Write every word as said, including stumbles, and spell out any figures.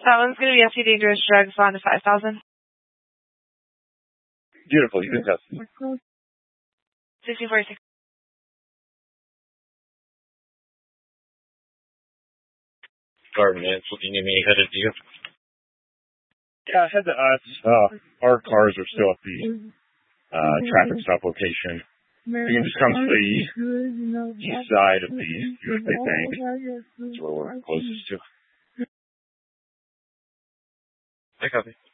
That one's going to be empty dangerous drugs on to five thousand. Beautiful. You can test me. sixteen forty-six. Garden, man. So you need me headed to you? Yeah, head to us. Uh, our cars are still at the uh, traffic stop location. You can just come to the east side of the U S A Bank. That's where we're closest to. I copy.